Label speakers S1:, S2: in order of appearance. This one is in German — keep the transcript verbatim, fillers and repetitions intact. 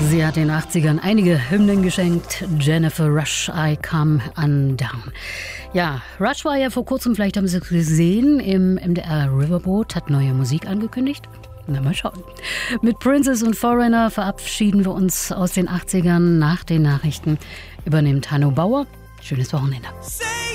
S1: Sie hat den achtzigern einige Hymnen geschenkt. Jennifer Rush, I Come Undone. Ja, Rush war ja vor kurzem, vielleicht haben Sie es gesehen, im M D R Riverboat, hat neue Musik angekündigt. Na, mal schauen. Mit Princess und Foreigner verabschieden wir uns aus den achtzigern. Nach den Nachrichten übernimmt Hanno Bauer. Schönes Wochenende.